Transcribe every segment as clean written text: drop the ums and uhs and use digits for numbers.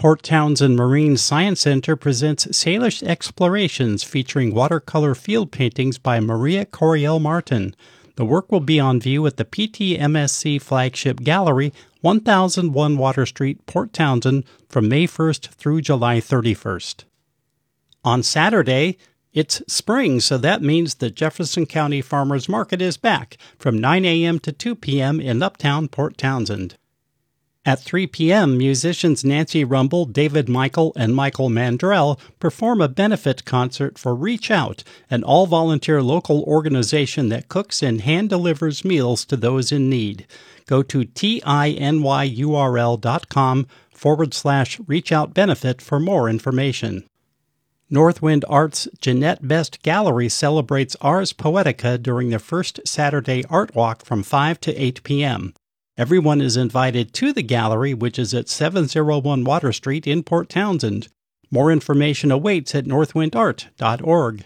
Port Townsend Marine Science Center presents Salish Explorations featuring watercolor field paintings by Maria Coriel Martin. The work will be on view at the PTMSC Flagship Gallery, 1001 Water Street, Port Townsend, from May 1st through July 31st. On Saturday, it's spring, so that means the Jefferson County Farmers Market is back from 9 a.m. to 2 p.m. in Uptown Port Townsend. At 3 p.m., musicians Nancy Rumble, David Michael, and Michael Mandrell perform a benefit concert for Reach Out, an all-volunteer local organization that cooks and hand-delivers meals to those in need. Go to tinyurl.com/reachoutbenefit for more information. Northwind Art's Jeanette Best Gallery celebrates Ars Poetica during the first Saturday Art Walk from 5 to 8 p.m. Everyone is invited to the gallery, which is at 701 Water Street in Port Townsend. More information awaits at northwindart.org.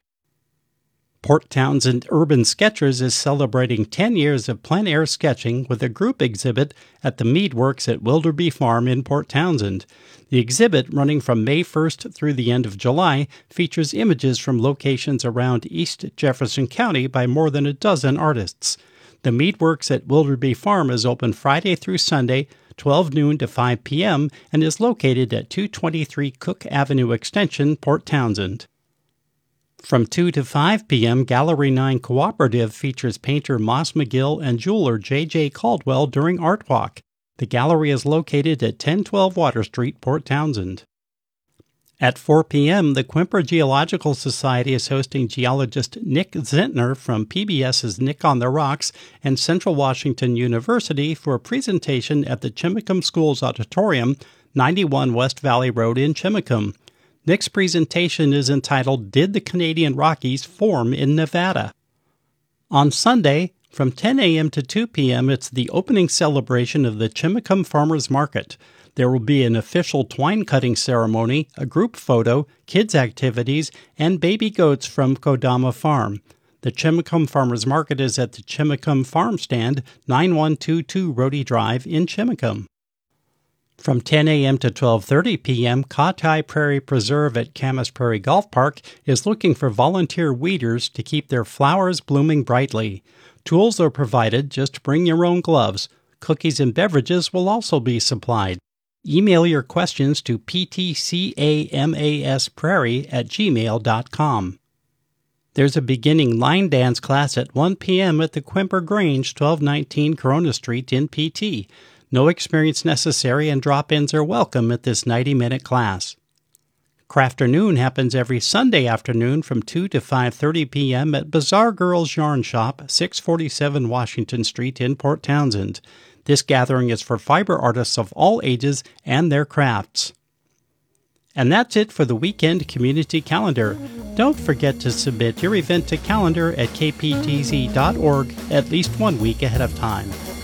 Port Townsend Urban Sketchers is celebrating 10 years of plein-air sketching with a group exhibit at the Mead Works at Wilderby Farm in Port Townsend. The exhibit, running from May 1st through the end of July, features images from locations around East Jefferson County by more than a dozen artists. The Mead Works at Wilderby Farm is open Friday through Sunday, 12 noon to 5 p.m., and is located at 223 Cook Avenue Extension, Port Townsend. From 2 to 5 p.m., Gallery 9 Cooperative features painter Moss McGill and jeweler J.J. Caldwell during Art Walk. The gallery is located at 1012 Water Street, Port Townsend. At 4 p.m., the Quimper Geological Society is hosting geologist Nick Zentner from PBS's Nick on the Rocks and Central Washington University for a presentation at the Chimacum Schools Auditorium, 91 West Valley Road in Chimacum. Nick's presentation is entitled, Did the Canadian Rockies Form in Nevada? On Sunday, from 10 a.m. to 2 p.m., it's the opening celebration of the Chimacum Farmers Market. There will be an official twine-cutting ceremony, a group photo, kids' activities, and baby goats from Kodama Farm. The Chimacum Farmers Market is at the Chimacum Farm Stand, 9122 Rhodey Drive in Chimacum. From 10 a.m. to 12:30 p.m., Cotai Prairie Preserve at Camas Prairie Golf Park is looking for volunteer weeders to keep their flowers blooming brightly. Tools are provided, just bring your own gloves. Cookies and beverages will also be supplied. Email your questions to ptcamasprairie@gmail.com. There's a beginning line dance class at 1 p.m. at the Quimper Grange, 1219 Corona Street in PT. No experience necessary and drop-ins are welcome at this 90-minute class. Crafternoon happens every Sunday afternoon from 2 to 5:30 p.m. at Bazaar Girls Yarn Shop, 647 Washington Street in Port Townsend. This gathering is for fiber artists of all ages and their crafts. And that's it for the Weekend Community Calendar. Don't forget to submit your event to calendar at kptz.org at least 1 week ahead of time.